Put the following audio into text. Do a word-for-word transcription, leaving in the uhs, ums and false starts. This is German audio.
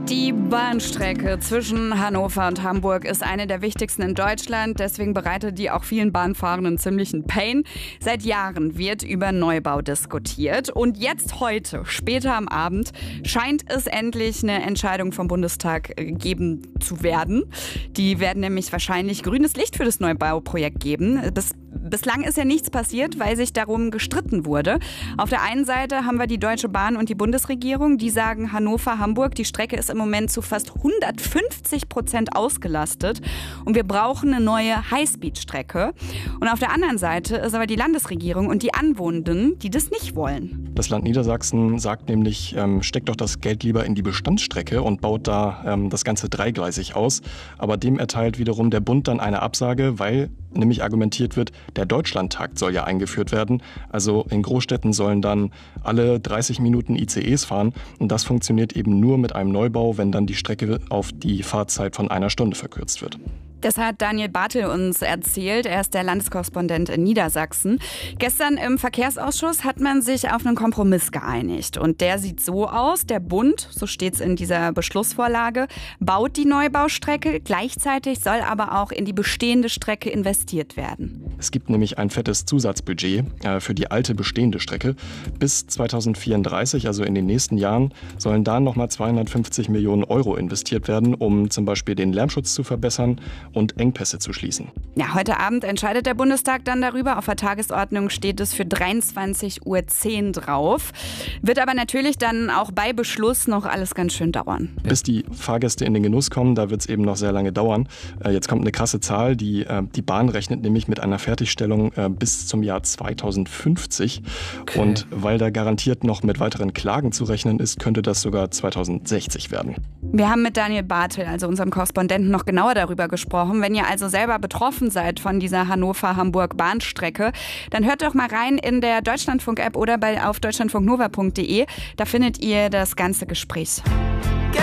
Die Bahnstrecke zwischen Hannover und Hamburg ist eine der wichtigsten in Deutschland. Deswegen bereitet die auch vielen Bahnfahrenden ziemlichen Pain. Seit Jahren wird über Neubau diskutiert. Und jetzt heute, später am Abend, scheint es endlich eine Entscheidung vom Bundestag geben zu werden. Die werden nämlich wahrscheinlich grünes Licht für das Neubauprojekt geben. Bis, bislang ist ja nichts passiert, weil sich darum gestritten wurde. Auf der einen Seite haben wir die Deutsche Bahn und die Bundesregierung. Die sagen Hannover-Hamburg, die Strecke ist im Moment zu fast hundertfünfzig Prozent ausgelastet und wir brauchen eine neue Highspeed-Strecke. Und auf der anderen Seite ist aber die Landesregierung und die Anwohnenden, die das nicht wollen. Das Land Niedersachsen sagt nämlich, ähm, steckt doch das Geld lieber in die Bestandsstrecke und baut da ähm, das Ganze dreigleisig aus. Aber dem erteilt wiederum der Bund dann eine Absage, weil nämlich argumentiert wird, der Deutschlandtakt soll ja eingeführt werden. Also in Großstädten sollen dann alle dreißig Minuten I C Es fahren und das funktioniert eben nur mit einem Neubau, wenn dann die Strecke auf die Fahrzeit von einer Stunde verkürzt wird. Das hat Daniel Bartel uns erzählt. Er ist der Landeskorrespondent in Niedersachsen. Gestern im Verkehrsausschuss hat man sich auf einen Kompromiss geeinigt. Und der sieht so aus. Der Bund, so steht es in dieser Beschlussvorlage, baut die Neubaustrecke. Gleichzeitig soll aber auch in die bestehende Strecke investiert werden. Es gibt nämlich ein fettes Zusatzbudget äh, für die alte bestehende Strecke. Bis zweitausendvierunddreißig, also in den nächsten Jahren, sollen da nochmal zweihundertfünfzig Millionen Euro investiert werden, um zum Beispiel den Lärmschutz zu verbessern und Engpässe zu schließen. Ja, heute Abend entscheidet der Bundestag dann darüber. Auf der Tagesordnung steht es für dreiundzwanzig Uhr zehn drauf. Wird aber natürlich dann auch bei Beschluss noch alles ganz schön dauern. Bis die Fahrgäste in den Genuss kommen, da wird es eben noch sehr lange dauern. Äh, jetzt kommt eine krasse Zahl. Die, äh, die Bahn rechnet nämlich mit einer Fertigstellung äh, bis zum Jahr zweitausendfünfzig. Okay. Und weil da garantiert noch mit weiteren Klagen zu rechnen ist, könnte das sogar zweitausendsechzig werden. Wir haben mit Daniel Bartel, also unserem Korrespondenten, noch genauer darüber gesprochen. Wenn ihr also selber betroffen seid von dieser Hannover-Hamburg-Bahnstrecke, dann hört doch mal rein in der Deutschlandfunk-App oder bei, auf deutschlandfunknova punkt de. Da findet ihr das ganze Gespräch.